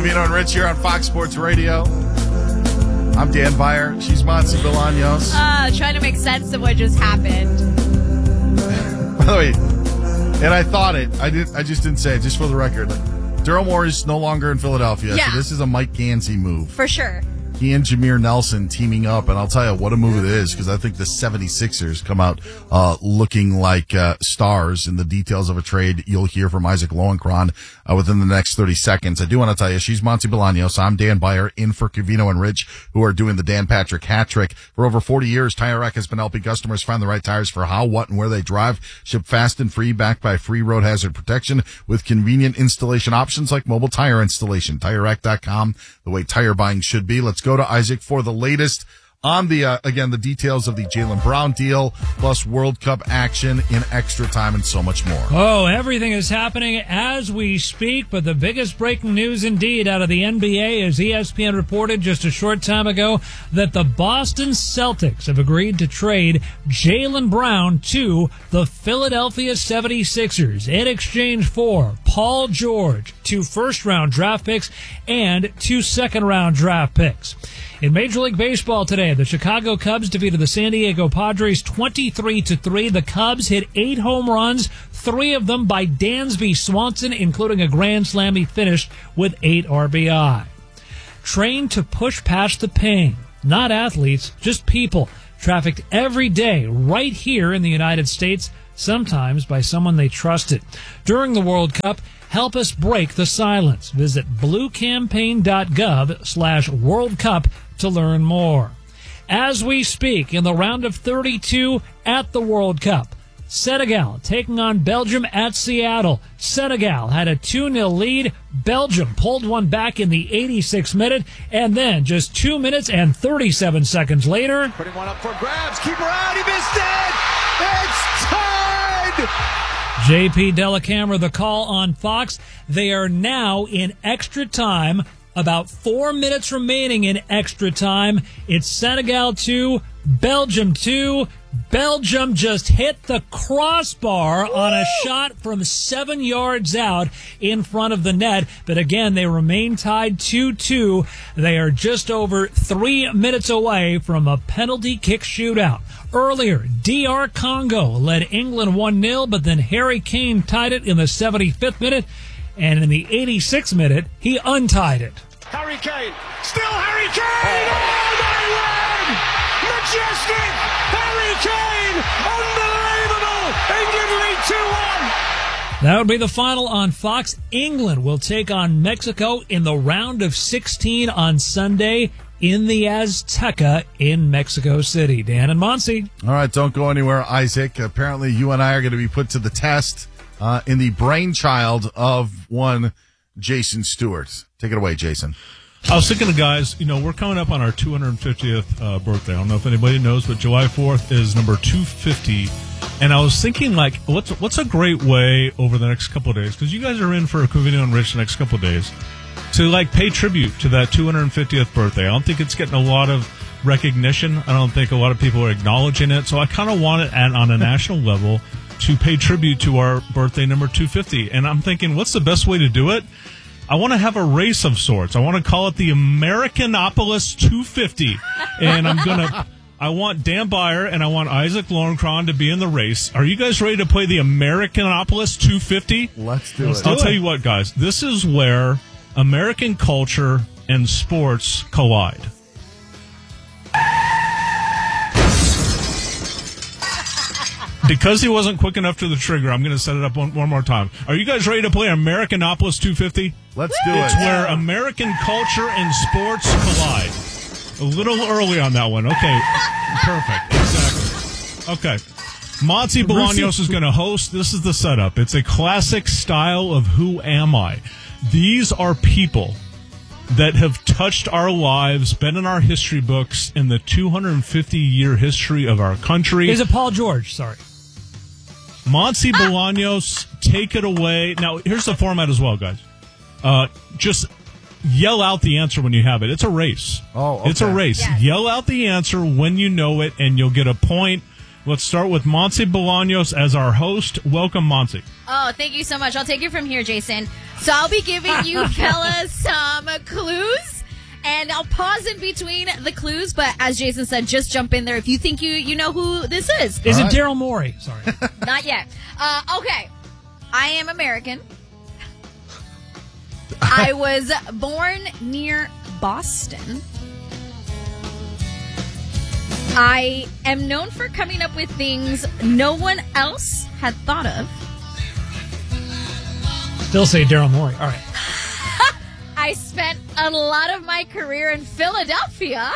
Covino and Rich here on Fox Sports Radio. I'm Dan Beyer. She's Monty Bolaños. Trying to make sense of what just happened. By the way, and I thought it. I just didn't say it, just for the record. Daryl Morey is no longer in Philadelphia, Yeah. so this is a Mike Gansey move. For sure. He and Jameer Nelson teaming up, and I'll tell you what a move it is, because I think the 76ers come out looking like stars. In the details of a trade you'll hear from Isaac Lowenkron within the next 30 seconds. I do want to tell you, she's Monty Bolaños. I'm Dan Beyer, in for Covino and Rich, who are doing the Dan Patrick hat trick. For over 40 years, Tire Rack has been helping customers find the right tires for how, what, and where they drive. Ship fast and free, backed by free road hazard protection with convenient installation options like mobile tire installation. TireRack.com, the way tire buying should be. Let's go to Isaac for the latest on the, again, the details of the Jaylen Brown deal, plus World Cup action in extra time and so much more. Oh, everything is happening as we speak, but the biggest breaking news indeed out of the NBA is ESPN reported just a short time ago that the Boston Celtics have agreed to trade Jaylen Brown to the Philadelphia 76ers in exchange for Paul George, 2 first-round draft picks, and 2 second-round draft picks. In Major League Baseball today, the Chicago Cubs defeated the San Diego Padres 23-3. The Cubs hit 8 home runs, 3 of them by Dansby Swanson, including a grand slam he finished with 8 RBI. Trained to push past the pain, not athletes, just people, trafficked every day right here in the United States, sometimes by someone they trusted. During the World Cup, help us break the silence. Visit bluecampaign.gov/World Cup to learn more. As we speak, in the round of 32 at the World Cup, Senegal taking on Belgium at Seattle. Senegal had a 2-0 lead. Belgium pulled one back in the 86th minute, and then just 2 minutes and 37 seconds later, putting one up for grabs, keeper out, he missed it! It's tied! JP Delacamera, the call on Fox. They are now in extra time. About 4 minutes remaining in extra time. It's Senegal 2, Belgium 2. Belgium just hit the crossbar on a shot from 7 yards out in front of the net. But again, they remain tied 2-2. They are just over 3 minutes away from a penalty kick shootout. Earlier, DR Congo led England 1-0, but then Harry Kane tied it in the 75th minute. And in the 86th minute, he untied it. Harry Kane, still Harry Kane! Oh, they win! Majestic! Harry Kane! Unbelievable! England lead 2-1! That would be the final on Fox. England will take on Mexico in the round of 16 on Sunday in the Azteca in Mexico City. Dan and Monty. All right, don't go anywhere, Isaac. Apparently you and I are going to be put to the test in the brainchild of one Jason Stewart. Take it away, Jason. I was thinking, guys, we're coming up on our 250th birthday. I don't know if anybody knows, but July 4th is number 250. And I was thinking, what's a great way over the next couple of days, because you guys are in for a Covino and Rich the next couple of days, to pay tribute to that 250th birthday. I don't think it's getting a lot of recognition. I don't think a lot of people are acknowledging it. So I kind of want it on a national level to pay tribute to our birthday number 250. And I'm thinking, what's the best way to do it? I want to have a race of sorts. I want to call it the Americanopolis 250. And I want Dan Beyer and I want Isaac Lowenkron to be in the race. Are you guys ready to play the Americanopolis 250? Let's do it. I'll tell you what, guys. This is where American culture and sports collide. Because he wasn't quick enough to the trigger, I'm going to set it up one more time. Are you guys ready to play Americanopolis 250? Let's do it. It's where American culture and sports collide. A little early on that one. Okay. Perfect. Exactly. Okay. Monty Bolaños is going to host. This is the setup. It's a classic style of Who Am I? These are people that have touched our lives, been in our history books in the 250-year history of our country. Is it Paul George? Sorry. Monty Bolaños, take it away. Now, here's the format as well, guys. Just yell out the answer when you have it. It's a race. Oh, okay. It's a race. Yes. Yell out the answer when you know it, and you'll get a point. Let's start with Monty Bolaños as our host. Welcome, Monty. Oh, thank you so much. I'll take it from here, Jason. So I'll be giving you fellas some I'll pause in between the clues, but as Jason said, just jump in there if you think you know who this is. Is All it right. Daryl Morey? Sorry. Not yet. Okay. I am American. I was born near Boston. I am known for coming up with things no one else had thought of. Still say Daryl Morey. All right. I spent a lot of my career in Philadelphia.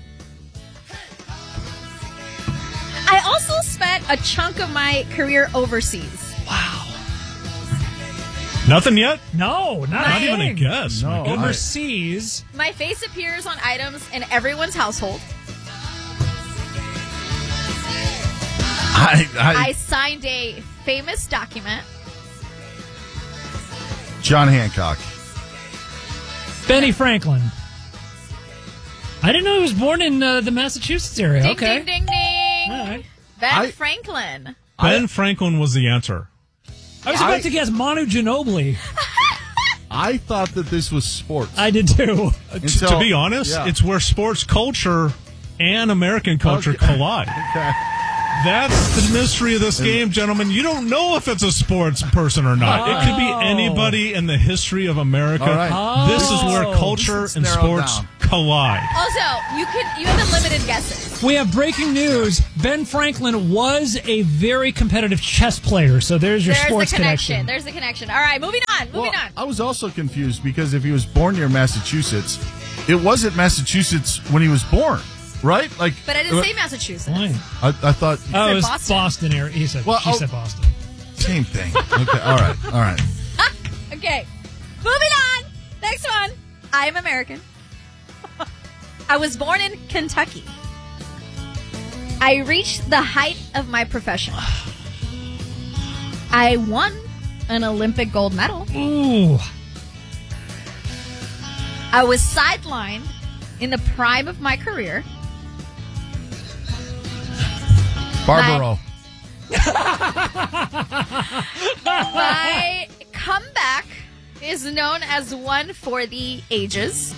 I also spent a chunk of my career overseas. Wow. Nothing yet? No, Not even a guess. No. My goodness. Overseas. My face appears on items in everyone's household. I signed a famous document. John Hancock. Benny Franklin. I didn't know he was born in the Massachusetts area. Ding, Okay. ding, ding, ding. All right. Ben Franklin. Ben Franklin was the answer. I was about to guess Manu Ginobili. I thought that this was sports. I did too. Until- To be honest, yeah. it's where sports culture and American culture Okay. collide. Okay. That's the mystery of this game, gentlemen. You don't know if it's a sports person or not. It could be anybody in the history of America. All right. This is where Oh. culture Let's and narrow sports down. collide. Also, you have unlimited guesses. We have breaking news. Ben Franklin was a very competitive chess player, so there's your There's sports the connection. There's the connection. All right, moving on. Moving on. I was also confused because if he was born near Massachusetts, it wasn't Massachusetts when he was born, right? Like, But I didn't say Massachusetts. Fine. I thought Oh, it was Boston. Boston area. He said, Well, she said Boston. same thing. Okay, all right. Okay, moving on. Next one. I am American. I was born in Kentucky. I reached the height of my profession. I won an Olympic gold medal. Ooh. I was sidelined in the prime of my career. Barbaro. My comeback is known as one for the ages.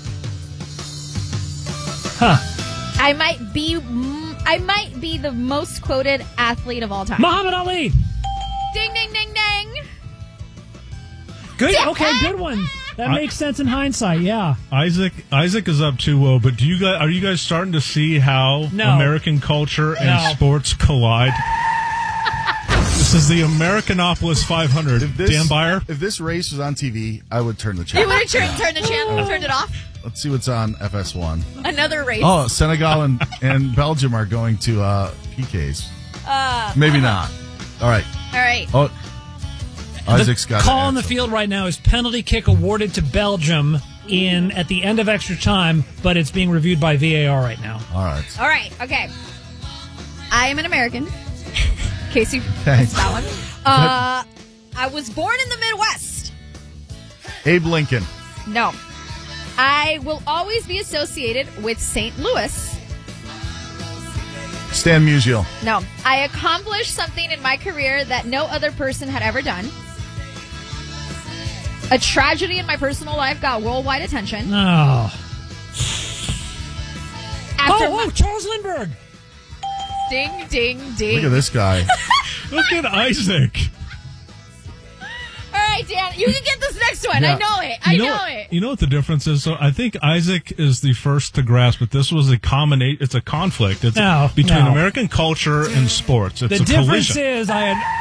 Huh. I might be the most quoted athlete of all time. Muhammad Ali. Ding, ding, ding, ding. Good. Okay, good one. That makes sense in hindsight. Yeah. Isaac is up 2-0, but are you guys starting to see how No. American culture and No. sports collide? This is the Americanopolis 500. Dan Byer? If this race was on TV, I would turn the You channel. would have turned the channel, turned it off. Let's see what's on FS1. Another race. Oh, Senegal and Belgium are going to PKs. Maybe not. All right. All right. Oh, Isaac's got Call it. on the field right now is penalty kick awarded to Belgium at the end of extra time, but it's being reviewed by VAR right now. All right. All right. Okay. I am an American. In case you Okay. missed that one. I was born in the Midwest. Abe Lincoln. No. I will always be associated with St. Louis. Stan Musial. No. I accomplished something in my career that no other person had ever done. A tragedy in my personal life got worldwide attention. Oh. After Charles Lindbergh. ding, ding, ding. Look at this guy. Look at Isaac. All right, Dan, you can get this next one. Yeah. I know it. I know it. You know what the difference is? So I think Isaac is the first to grasp it. This was it's a conflict. It's No, between no. American culture and sports. It's The a difference collision. is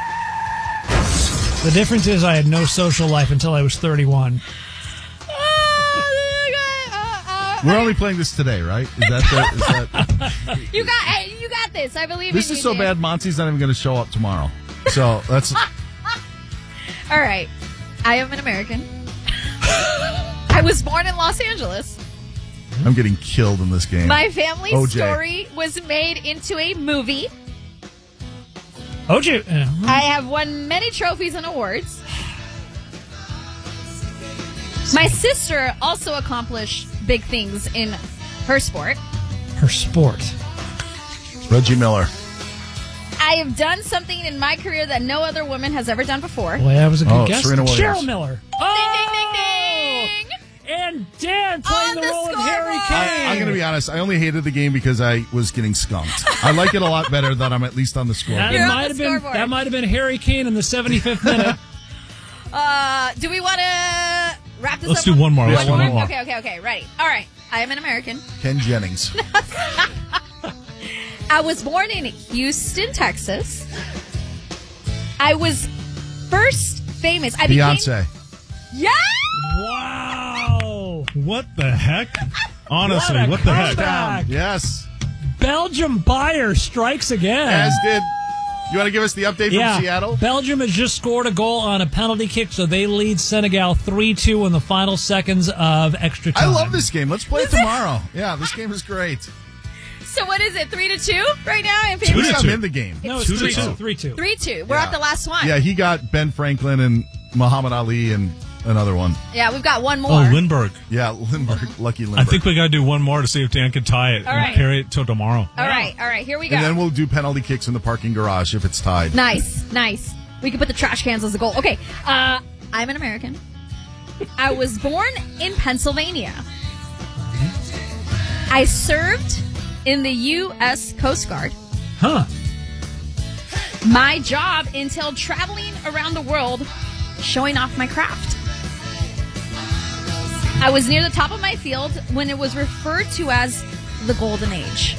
I had no social life until I was 31. We're only playing this today, right? Is that You got this. I believe this in is you, so Dan. bad Monty's not even going to show up tomorrow. So that's All right. I am an American. I was born in Los Angeles. I'm getting killed in this game. My family OJ. story was made into a movie. OJ. I have won many trophies and awards. My sister also accomplished big things in her sport. Her sport. Reggie Miller. I have done something in my career that no other woman has ever done before. Boy, that was a good Oh, guess. Serena Williams. Cheryl Miller. Ding, ding, ding, ding. And Dan playing On the the role of Harry scoreboard. Kane. I'm going to be honest. I only hated the game because I was getting skunked. I like it a lot better that I'm at least on the scoreboard. You're on might the have been scoreboard. that might have been Harry Kane in the 75th minute. Do we want to wrap this Let's up? do one more. Yeah, Let's do one one more. more. Okay. Ready. All right. I am an American. Ken Jennings. I was born in Houston, Texas. I was first famous. I became. Beyonce. Yeah. Wow. What the heck? Honestly, What a what the heck? comeback. Yes. Belgium Bayer strikes again. As did. You want to give us the update from Seattle? Belgium has just scored a goal on a penalty kick, so they lead Senegal 3-2 in the final seconds of extra I time. love this game. Let's play it tomorrow. Yeah, this game is great. So what is it? 3-2 right now in At favor. least to I'm two. in the game. No, it's 2-2. 3-2. 3-2. We're Yeah. at the last one. Yeah, he got Ben Franklin and Muhammad Ali and another one. Yeah, we've got one more. Oh, Lindbergh. Yeah, Lindbergh. Lucky Lindbergh. I think we got to do one more to see if Dan can tie it All and right. carry it till tomorrow. All right. Here we go. And then we'll do penalty kicks in the parking garage if it's tied. Nice. We can put the trash cans as a goal. Okay. I'm an American. I was born in Pennsylvania. I served in the U.S. Coast Guard. Huh. My job entailed traveling around the world, showing off my craft. I was near the top of my field when it was referred to as the Golden Age.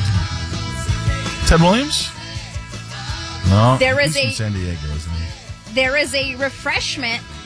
Ted Williams? No. There is he's a- from San Diego, isn't he? There is a refreshment